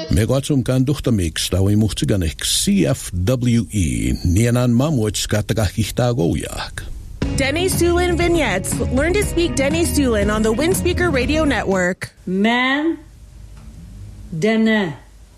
Megotsum kan duchtamix tawi muhtiganek CFWE nienan mamuch katagahihtagoyak. Dene Sulin Vignettes. Learn to speak Dene Sulin on the Windspeaker Radio Network. Man, Dene.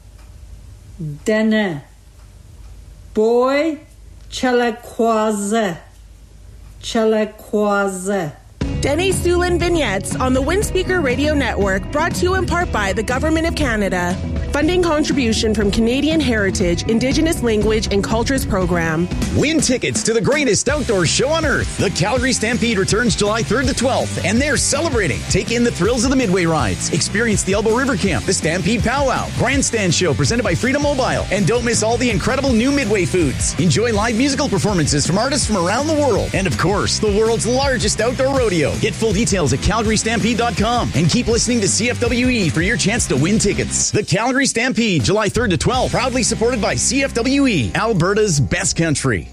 Dene. Boy, Chelekwaze. Chelekwaze. Dene Sulin Vignettes on the Windspeaker Radio Network, brought to you in part by the Government of Canada. Funding contribution from Canadian Heritage, Indigenous Language and Cultures Program. Win tickets to the greatest outdoor show on earth. The Calgary Stampede returns July 3rd to 12th, and they're celebrating. Take in the thrills of the Midway rides. Experience the Elbow River Camp, the Stampede Powwow, Grandstand Show presented by Freedom Mobile, and don't miss all the incredible new Midway foods. Enjoy live musical performances from artists from around the world, and of course, the world's largest outdoor rodeo. Get full details at CalgaryStampede.com and keep listening to CFWE for your chance to win tickets. The Calgary Stampede, July 3rd to 12th, proudly supported by CFWE, Alberta's best country.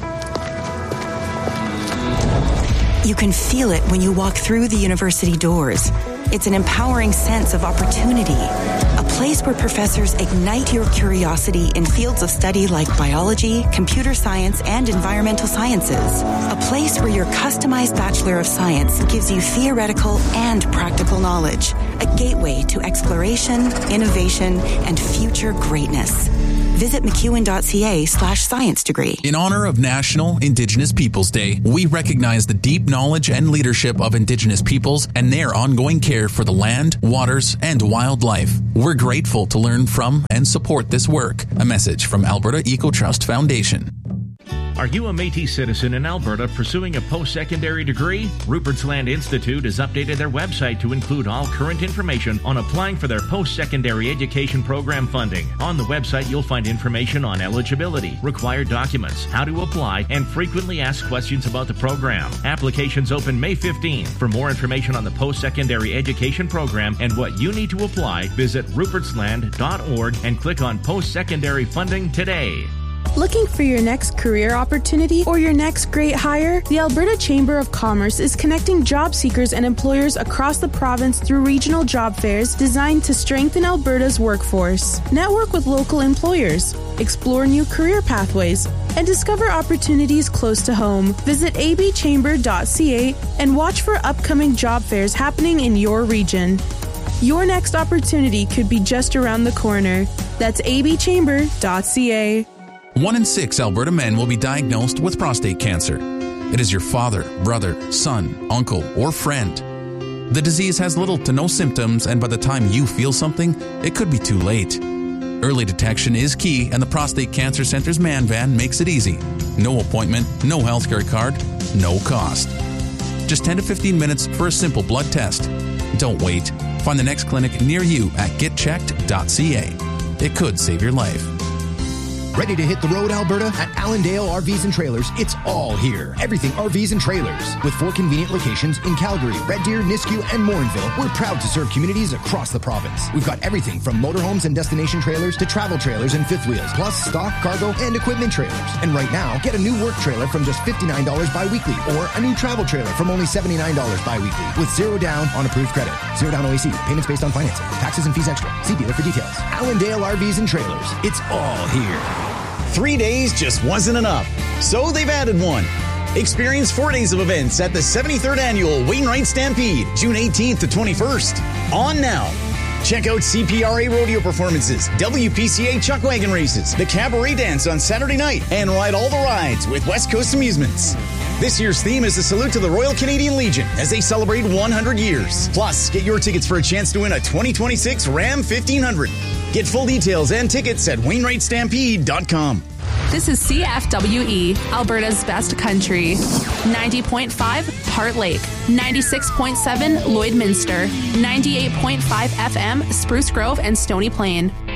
You can feel it when you walk through the university doors. It's an empowering sense of opportunity, a place where professors ignite your curiosity in fields of study like biology, computer science, and environmental sciences. A place where your customized Bachelor of Science gives you theoretical and practical knowledge, a gateway to exploration, innovation, and future greatness. Visit mcewen.ca/science degree. In honor of National Indigenous Peoples Day, we recognize the deep knowledge and leadership of Indigenous peoples and their ongoing care for the land, waters, and wildlife. We're grateful to learn from and support this work. A message from Alberta Eco Trust Foundation. Are you a Métis citizen in Alberta pursuing a post-secondary degree? Rupert's Land Institute has updated their website to include all current information on applying for their post-secondary education program funding. On the website, you'll find information on eligibility, required documents, how to apply, and frequently asked questions about the program. Applications open May 15. For more information on the post-secondary education program and what you need to apply, visit rupertsland.org and click on post-secondary funding today. Looking for your next career opportunity or your next great hire? The Alberta Chamber of Commerce is connecting job seekers and employers across the province through regional job fairs designed to strengthen Alberta's workforce. Network with local employers, explore new career pathways, and discover opportunities close to home. Visit abchamber.ca and watch for upcoming job fairs happening in your region. Your next opportunity could be just around the corner. That's abchamber.ca. 1 in 6 Alberta men will be diagnosed with prostate cancer. It is your father, brother, son, uncle, or friend. The disease has little to no symptoms, and by the time you feel something, it could be too late. Early detection is key, and the Prostate Cancer Center's Man Van makes it easy. No appointment, no healthcare card, no cost. Just 10 to 15 minutes for a simple blood test. Don't wait. Find the next clinic near you at getchecked.ca. It could save your life. Ready to hit the road, Alberta? At Allendale RVs and Trailers, it's all here. Everything RVs and trailers. With 4 convenient locations in Calgary, Red Deer, Nisku, and Morinville, we're proud to serve communities across the province. We've got everything from motorhomes and destination trailers to travel trailers and fifth wheels, plus stock, cargo, and equipment trailers. And right now, get a new work trailer from just $59 bi-weekly, or a new travel trailer from only $79 bi-weekly, with 0 down on approved credit. 0 down OAC. Payments based on financing. Taxes and fees extra. See dealer for details. Allendale RVs and Trailers. It's all here. 3 days just wasn't enough, so they've added one. Experience 4 days of events at the 73rd Annual Wainwright Stampede, June 18th to 21st. On now. Check out CPRA rodeo performances, WPCA chuck wagon races, the cabaret dance on Saturday night, and ride all the rides with West Coast Amusements. This year's theme is a salute to the Royal Canadian Legion as they celebrate 100 years. Plus, get your tickets for a chance to win a 2026 Ram 1500. Get full details and tickets at WainwrightStampede.com. This is CFWE, Alberta's best country. 90.5 Heart Lake, 96.7 Lloydminster, 98.5 FM Spruce Grove and Stony Plain.